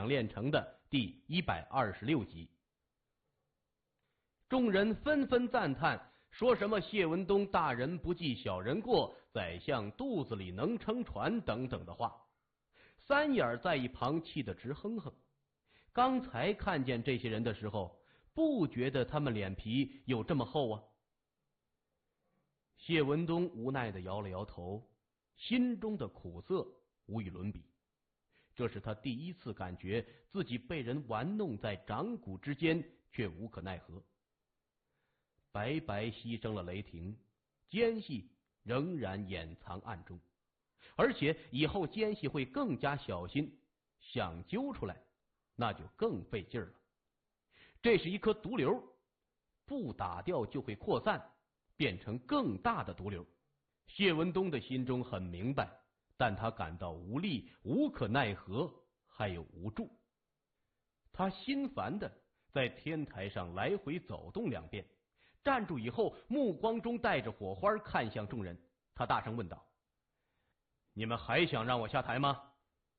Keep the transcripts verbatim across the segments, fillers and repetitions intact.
想炼成的第一百二十六集。众人纷纷赞叹，说什么谢文东大人不计小人过，宰相肚子里能撑船等等的话。三眼在一旁气得直哼哼。刚才看见这些人的时候，不觉得他们脸皮有这么厚啊。谢文东无奈地摇了摇头，心中的苦涩无与伦比。这是他第一次感觉自己被人玩弄在掌骨之间，却无可奈何。白白牺牲了雷霆，奸细仍然掩藏暗中，而且以后奸细会更加小心，想揪出来那就更费劲了。这是一颗毒瘤，不打掉就会扩散，变成更大的毒瘤。谢文东的心中很明白，但他感到无力，无可奈何，还有无助。他心烦的在天台上来回走动两遍，站住以后，目光中带着火花看向众人，他大声问道：你们还想让我下台吗？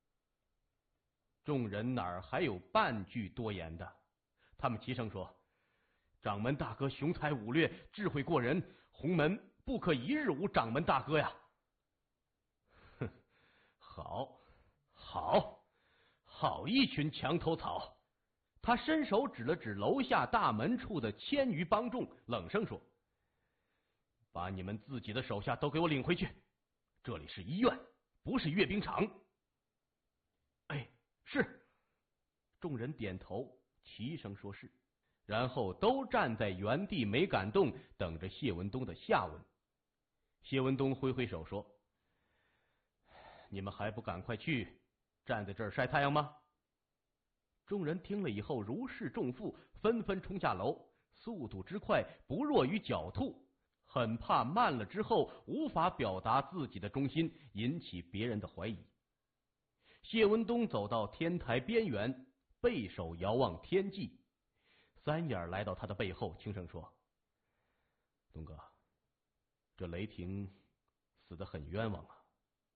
众人哪儿还有半句多言的，他们齐声说：掌门大哥雄才武略，智慧过人，洪门不可一日无掌门大哥呀。哼，好，好，好一群墙头草。他伸手指了指楼下大门处的千余帮众，冷声说：把你们自己的手下都给我领回去，这里是医院，不是阅兵场。哎，是。众人点头，齐声说是，然后都站在原地没敢动，等着谢文东的下文。谢文东挥挥手说：你们还不赶快去，站在这儿晒太阳吗？众人听了以后如释重负，纷纷冲下楼，速度之快不弱于狡兔，很怕慢了之后无法表达自己的忠心，引起别人的怀疑。谢文东走到天台边缘，背手遥望天际。三眼来到他的背后，轻声说：东哥，这雷霆死得很冤枉啊。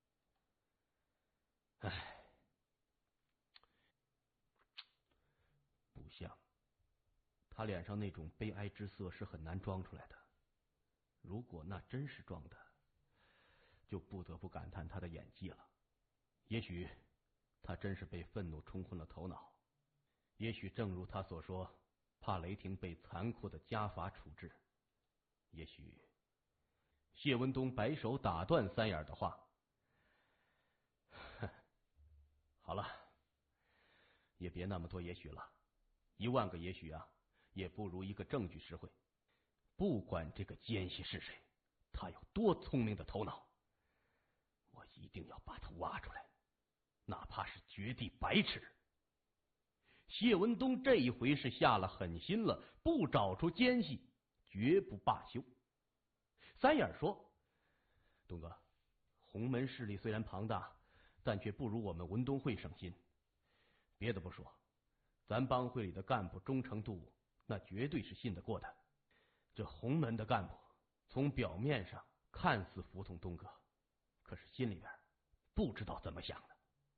唉，不像，他脸上那种悲哀之色是很难装出来的。如果那真是装的，就不得不感叹他的演技了。也许他真是被愤怒冲昏了头脑，也许正如他所说，怕雷霆被残酷的家法处置。也许……谢文东摆手打断三眼的话：好了，也别那么多也许了，一万个也许啊，也不如一个证据实惠。不管这个奸细是谁，他有多聪明的头脑，我一定要把他挖出来，哪怕是掘地百尺。谢文东这一回是下了狠心了，不找出奸细，绝不罢休。三眼说：东哥，洪门势力虽然庞大，但却不如我们文东会省心。别的不说，咱帮会里的干部忠诚度那绝对是信得过的。这洪门的干部从表面上看似服从东哥，可是心里边不知道怎么想的。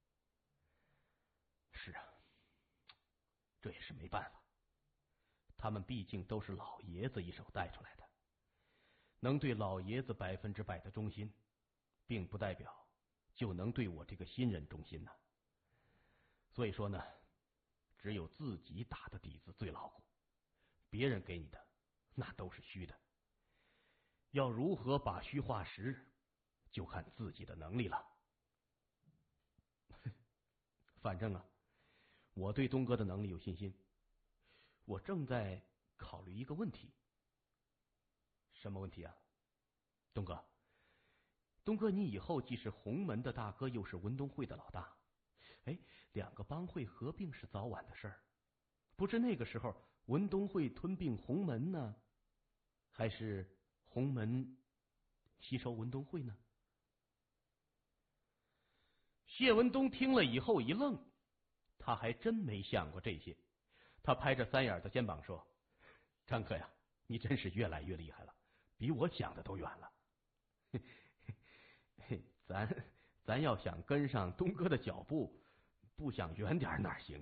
是啊，这也是没办法，他们毕竟都是老爷子一手带出来的，能对老爷子百分之百的忠心，并不代表就能对我这个新人忠心呢。所以说呢，只有自己打的底子最牢固，别人给你的那都是虚的。要如何把虚化实，就看自己的能力了。反正啊，我对东哥的能力有信心。我正在考虑一个问题。什么问题啊？东哥，东哥，你以后既是洪门的大哥，又是文东会的老大，哎，两个帮会合并是早晚的事儿，不知那个时候文东会吞并洪门呢，还是洪门吸收文东会呢？谢文东听了以后一愣，他还真没想过这些。他拍着三眼的肩膀说：张克呀，你真是越来越厉害了，比我想的都远了。咱咱要想跟上东哥的脚步，不想远点哪行？